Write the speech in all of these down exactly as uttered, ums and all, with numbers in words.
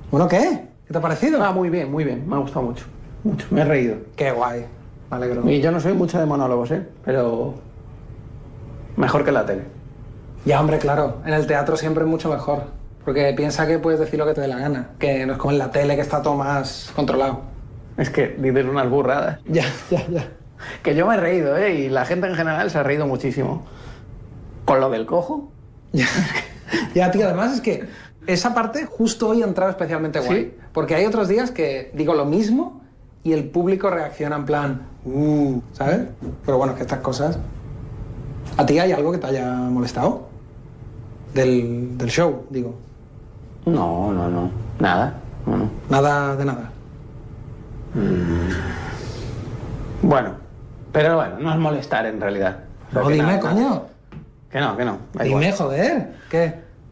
Bueno, ¿qué? ¿Qué te ha parecido? Ah, muy bien, muy bien. Me ha gustado mucho. Mucho. Me he reído. Qué guay. Me alegro. Y yo no soy mucho de monólogos, ¿eh? Pero... mejor que en la tele. Ya, hombre, claro. En el teatro siempre es mucho mejor. Porque piensa que puedes decir lo que te dé la gana. Que no es como en la tele, que está todo más controlado. Es que dices unas burradas. Ya, ya, ya. Que yo me he reído, ¿eh? Y la gente en general se ha reído muchísimo. Con lo del cojo. Ya, ya, tío, además es que esa parte justo hoy ha entrado especialmente guay. ¿Sí? Porque hay otros días que digo lo mismo y el público reacciona en plan, uh, ¿sabes? Pero bueno, es que estas cosas... ¿A ti hay algo que te haya molestado? Del, del show, digo. No, no, no. Nada. No, no. Nada de nada. Mm. Bueno, pero bueno, no es molestar en realidad. O sea, No, que dime, nada, coño. nada. Que no, que no. da Dime, igual. joder. ¿Qué?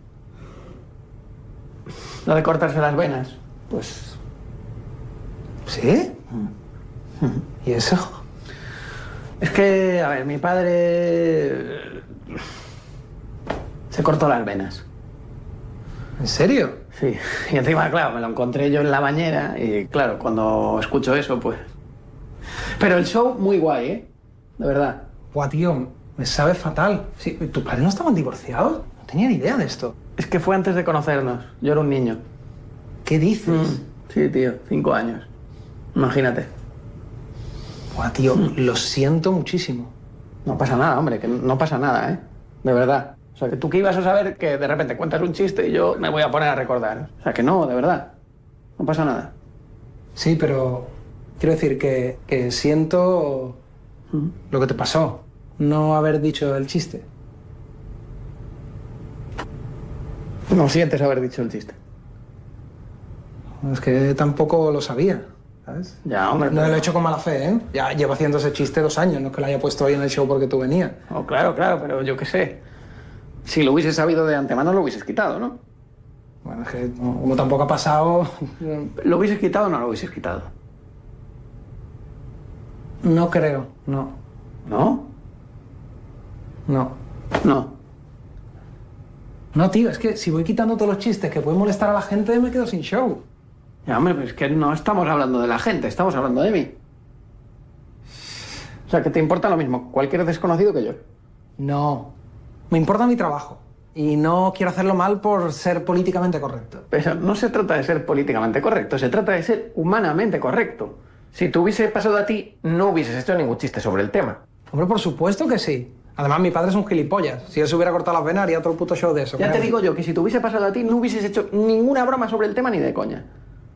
Lo de cortarse las venas, pues... ¿Sí? ¿Y eso? Es que, a ver, mi padre... se cortó las venas. ¿En serio? Sí, y encima, claro, me lo encontré yo en la bañera y, claro, cuando escucho eso, pues... Pero el show, muy guay, ¿eh? De verdad. Buah, tío, me sabe fatal. Sí, ¿tus padres no estaban divorciados? No tenía ni idea de esto. Es que fue antes de conocernos. Yo era un niño. ¿Qué dices? Mm, sí, tío, cinco años. Imagínate. Buah, tío, lo siento muchísimo. No pasa nada, hombre, que no pasa nada, ¿eh? De verdad. O sea, que tú qué ibas a saber que de repente cuentas un chiste y yo me voy a poner a recordar. O sea, que no, de verdad. No pasa nada. Sí, pero quiero decir que, que siento Mm. lo que te pasó. No haber dicho el chiste. No sientes haber dicho el chiste. Es que tampoco lo sabía, ¿sabes? Ya, hombre. No pero- lo he hecho con mala fe, ¿eh? Ya llevo haciendo ese chiste dos años, no es que lo haya puesto hoy en el show porque tú venías. Oh, claro, claro, pero yo qué sé. Si lo hubieses sabido de antemano, lo hubieses quitado, ¿no? Bueno, es que no, como tampoco ha pasado... ¿Lo hubieses quitado o no lo hubieses quitado? No creo, no, ¿No? no. No. No, tío, es que si voy quitando todos los chistes que pueden molestar a la gente, me quedo sin show. Ya, hombre, pero es que no estamos hablando de la gente, estamos hablando de mí. O sea, que te importa lo mismo cualquier desconocido que yo. No, me importa mi trabajo. Y no quiero hacerlo mal por ser políticamente correcto. Pero no se trata de ser políticamente correcto, se trata de ser humanamente correcto. Si te hubiese pasado a ti, no hubieses hecho ningún chiste sobre el tema. Hombre, por supuesto que sí. Además, mi padre es un gilipollas. Si él se hubiera cortado las venas, haría otro puto show de eso. Ya te créeme. digo yo que si te hubiese pasado a ti, no hubieses hecho ninguna broma sobre el tema ni de coña.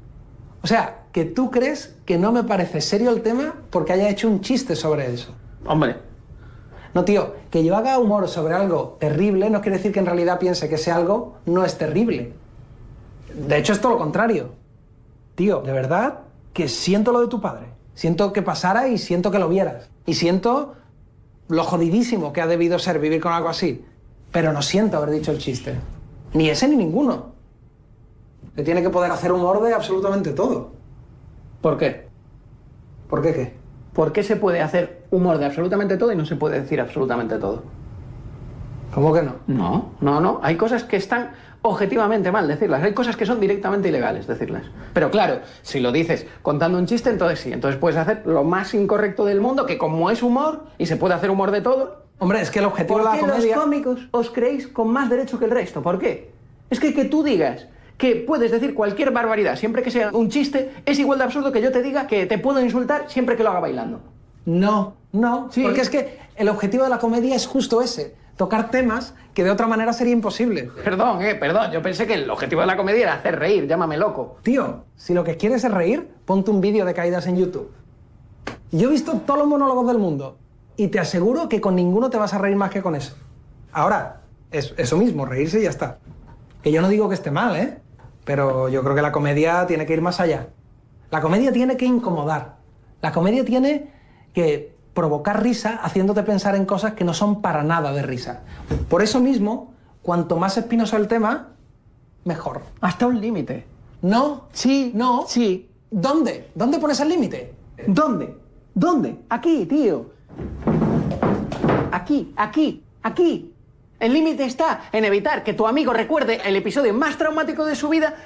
O sea, que tú crees que no me parece serio el tema porque haya hecho un chiste sobre eso. Hombre, No, tío, que yo haga humor sobre algo terrible no quiere decir que en realidad piense que ese algo no es terrible. De hecho, es todo lo contrario. Tío, de verdad que siento lo de tu padre. Siento que pasara y siento que lo vieras. Y siento lo jodidísimo que ha debido ser vivir con algo así. Pero no siento haber dicho el chiste. Ni ese ni ninguno. Se tiene que poder hacer humor de absolutamente todo. ¿por qué? ¿Por qué qué? ¿Por qué se puede hacer humor de absolutamente todo y no se puede decir absolutamente todo? ¿Cómo que no? No, no, no. Hay cosas que están objetivamente mal decirlas. Hay cosas que son directamente ilegales decirlas. Pero claro, si lo dices contando un chiste, entonces sí. Entonces puedes hacer lo más incorrecto del mundo, que como es humor y se puede hacer humor de todo... Hombre, es que el objetivo ¿Por de la qué los comedia... cómicos os creéis con más derecho que el resto? ¿Por qué? Es que que tú digas que puedes decir cualquier barbaridad siempre que sea un chiste es igual de absurdo que yo te diga que te puedo insultar siempre que lo haga bailando. No, no, Sí. porque es que el objetivo de la comedia es justo ese, tocar temas que de otra manera sería imposible. Perdón, eh, perdón. Yo pensé que el objetivo de la comedia era hacer reír, llámame loco. Tío, si lo que quieres es reír, ponte un vídeo de caídas en YouTube. Yo he visto todos los monólogos del mundo y te aseguro que con ninguno te vas a reír más que con eso. Ahora, es eso mismo, reírse y ya está. Que yo no digo que esté mal, ¿eh? Pero yo creo que la comedia tiene que ir más allá. La comedia tiene que incomodar. La comedia tiene que provocar risa haciéndote pensar en cosas que no son para nada de risa. Por eso mismo, cuanto más espinoso el tema, mejor. Hasta un límite. No, Sí, no. sí. ¿Dónde? ¿Dónde pones el límite? ¿Dónde? ¿Dónde? Aquí, tío. Aquí, aquí, aquí. El límite está en evitar que tu amigo recuerde el episodio más traumático de su vida